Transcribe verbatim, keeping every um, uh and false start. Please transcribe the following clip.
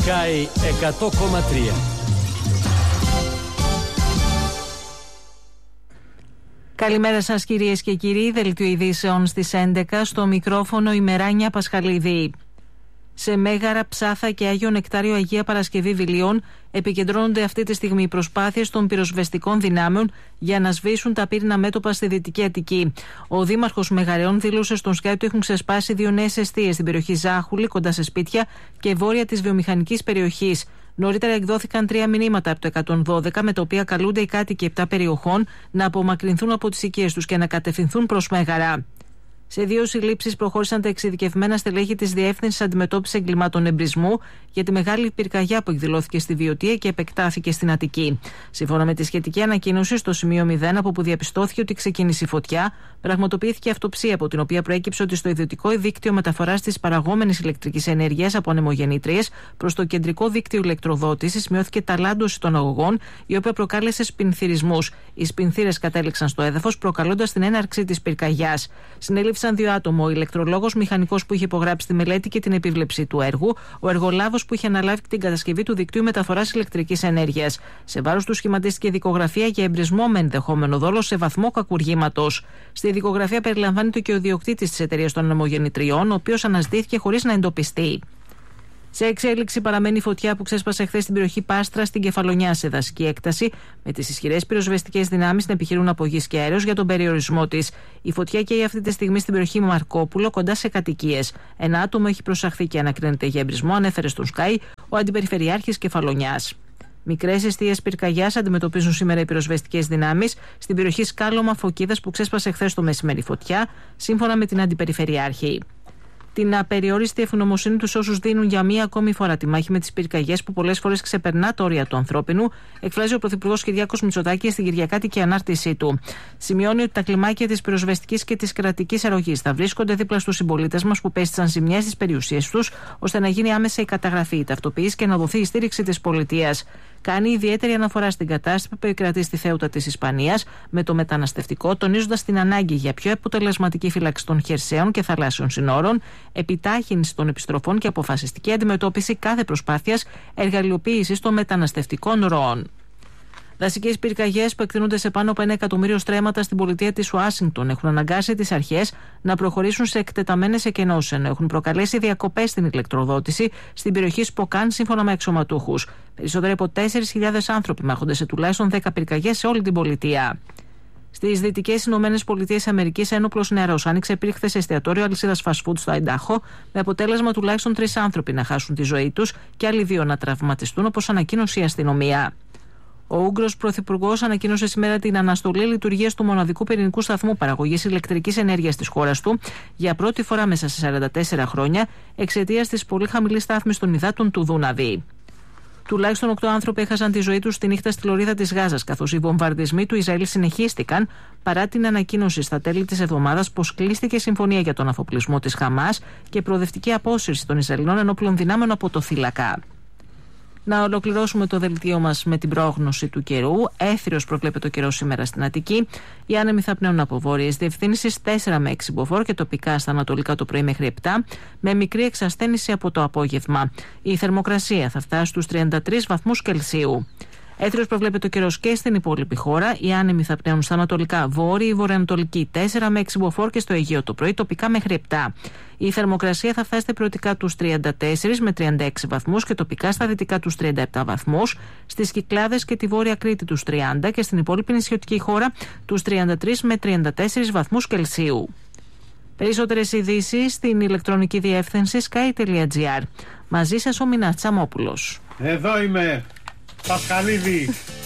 Sky εκατό κόμμα τρία. Καλημέρα σας κυρίες και κύριοι, δελτίο ειδήσεων στις έντεκα, στο μικρόφωνο η Μεράνια Πασχαλίδη. Σε Μέγαρα, Ψάθα και Άγιο Νεκτάριο Αγία Παρασκευή Βιλίων επικεντρώνονται αυτή τη στιγμή οι προσπάθειες των πυροσβεστικών δυνάμεων για να σβήσουν τα πύρινα μέτωπα στη Δυτική Αττική. Ο Δήμαρχος Μεγαρεών δήλωσε στον Sky ότι έχουν ξεσπάσει δύο νέες εστίες στην περιοχή Ζάχουλη, κοντά σε σπίτια και βόρεια της βιομηχανικής περιοχής. Νωρίτερα εκδόθηκαν τρία μηνύματα από το εκατόν δώδεκα με τα οποία καλούνται οι κάτοικοι επτά περιοχών να απομακρυνθούν από τις οικίες τους και να κατευθυνθούν προς Μέγαρα. Σε δύο συλλήψεις προχώρησαν τα εξειδικευμένα στελέχη της Διεύθυνσης Αντιμετώπισης Εγκλημάτων Εμπρισμού για τη μεγάλη πυρκαγιά που εκδηλώθηκε στη Βιωτία και επεκτάθηκε στην Αττική. Σύμφωνα με τη σχετική ανακοίνωση, στο σημείο μηδέν, από που διαπιστώθηκε ότι ξεκίνησε η φωτιά, πραγματοποιήθηκε αυτοψία, από την οποία προέκυψε ότι στο ιδιωτικό δίκτυο μεταφοράς της παραγόμενης ηλεκτρικής ενέργειας από ανεμογεννήτριες προς το κεντρικό δίκτυο ηλεκτροδότησης μειώθηκε ταλάντωση των αγωγών, η οποία προκάλεσε σπινθυρισμούς. Οι σπινθύρες κατέληξαν στο έδαφος, προκαλώντας την έναρξη της πυρκαγιάς. Συνελήφθησαν δύο άτομα, ο ηλεκτρολόγος μηχανικός που είχε υπογράψει τη μελέτη και την επίβλεψη του έργου, ο εργολάβος που είχε αναλάβει την κατασκευή του δικτύου μεταφοράς ηλεκτρικής ενέργειας. Σε βάρος του σχηματίστηκε δικογραφία για εμπρισμό με ενδεχόμενο δόλο σε βαθμό κακουργήματος. Στη δικογραφία περιλαμβάνεται και ο ιδιοκτήτης της εταιρείας των ανεμογεννητριών, ο οποίος αναζητήθηκε χωρίς να εντοπιστεί. Σε εξέλιξη παραμένει η φωτιά που ξέσπασε χθες στην περιοχή Πάστρα στην Κεφαλονιά σε δασική έκταση, με τις ισχυρές πυροσβεστικές δυνάμεις να επιχειρούν από γης και αέρος για τον περιορισμό της. Η φωτιά καίει αυτή τη στιγμή στην περιοχή Μαρκόπουλο, κοντά σε κατοικίες. Ένα άτομο έχει προσαχθεί και ανακρίνεται για εμπρισμό, ανέφερε στον Sky ο Αντιπεριφερειάρχης Κεφαλονιάς. Μικρές εστίες πυρκαγιάς αντιμετωπίζουν σήμερα οι πυροσβεστικές δυνάμεις στην περιοχή Σκάλωμα Φωκίδας που ξέσπασε χθες το μεσημέρι φωτιά, σύμφωνα με την Αντιπεριφερειάρχη. Την απεριόριστη ευγνωμοσύνη τους όσους δίνουν για μία ακόμη φορά τη μάχη με τις πυρκαγιές που πολλές φορές ξεπερνά τα όρια του ανθρώπινου, εκφράζει ο Πρωθυπουργός Κυριάκος Μητσοτάκης στην Κυριακάτικη ανάρτησή του. Σημειώνει ότι τα κλιμάκια της πυροσβεστικής και της κρατικής αρρωγής θα βρίσκονται δίπλα στους συμπολίτες μας που πέστησαν ζημιές στις περιουσίες τους, ώστε να γίνει άμεσα η καταγραφή, η ταυτοποίηση και να δοθεί η στήριξη της πολιτείας. Κάνει ιδιαίτερη αναφορά στην κατάσταση που επικρατεί στη Θέουτα της Ισπανίας με το μεταναστευτικό, τονίζοντας την ανάγκη για πιο αποτελεσματική φύλαξη των χερσαίων και θαλάσσιων συνόρων, επιτάχυνση των επιστροφών και αποφασιστική αντιμετώπιση κάθε προσπάθειας εργαλειοποίησης των μεταναστευτικών ροών. Δασικές πυρκαγιές που εκτείνονται σε πάνω από ένα εκατομμύριο στρέμματα στην πολιτεία της Ουάσιγκτον έχουν αναγκάσει τις αρχές να προχωρήσουν σε εκτεταμένες εκενώσεις, ενώ έχουν προκαλέσει διακοπές στην ηλεκτροδότηση στην περιοχή Σποκάν, σύμφωνα με αξιωματούχους. Περισσότεροι από τέσσερις χιλιάδες άνθρωποι μάχονται σε τουλάχιστον δέκα πυρκαγιές σε όλη την πολιτεία. Στις Δυτικές Ηνωμένες Πολιτείες Αμερικής, ένοπλος νεαρός άνοιξε πύργη σε εστιατόριο αλυσίδας fast food στο Αϊντάχο, με αποτέλεσμα τουλάχιστον τρεις άνθρωποι να χάσουν τη ζωή τους και άλλοι δύο να τραυματιστούν, όπως ανακοίνωσε η αστυνομία. Ο Ούγγρος Πρωθυπουργός ανακοίνωσε σήμερα την αναστολή λειτουργίας του μοναδικού πυρηνικού σταθμού παραγωγής ηλεκτρικής ενέργειας της χώρας του για πρώτη φορά μέσα σε σαράντα τέσσερα χρόνια, εξαιτίας της πολύ χαμηλής στάθμης των υδάτων του Δούναβη. Τουλάχιστον οκτώ άνθρωποι έχασαν τη ζωή τους στη νύχτα στη λωρίδα της Γάζας, καθώς οι βομβαρδισμοί του Ισραήλ συνεχίστηκαν παρά την ανακοίνωση στα τέλη της εβδομάδας πως κλείστηκε συμφωνία για τον αφοπλισμό της Χαμάς και προοδευτική απόσυρση των Ισραηλινών ενόπλων δυνάμεων από το θύλακα. Να ολοκληρώσουμε το δελτίο μας με την πρόγνωση του καιρού. Έθριος προβλέπεται ο καιρός σήμερα στην Αττική. Οι άνεμοι θα πνέουν από βόρειες διευθύνσεις τέσσερα με έξι μποφόρ και τοπικά στα ανατολικά το πρωί μέχρι επτά, με μικρή εξασθένηση από το απόγευμα. Η θερμοκρασία θα φτάσει στους τριάντα τρεις βαθμούς Κελσίου. Έθριος προβλέπεται ο καιρός και στην υπόλοιπη χώρα. Οι άνεμοι θα πνέουν στα ανατολικά βόρειοι, βορειοανατολική τέσσερα με έξι μποφόρ και στο Αιγαίο το πρωί τοπικά μέχρι επτά. Η θερμοκρασία θα φτάσει περιοδικά τους τριάντα τέσσερα με τριάντα έξι βαθμούς και τοπικά στα δυτικά τους τριάντα επτά βαθμούς, στις Κυκλάδες και τη Βόρεια Κρήτη τους τριάντα και στην υπόλοιπη νησιωτική χώρα τους τριάντα τρία με τριάντα τέσσερα βαθμούς Κελσίου. Περισσότερες ειδήσεις στην ηλεκτρονική διεύθυνση sky τελεία gr. Μαζί σας ο Μινάς Τσαμόπουλος. Εδώ είμαι, Πασχαλίδη.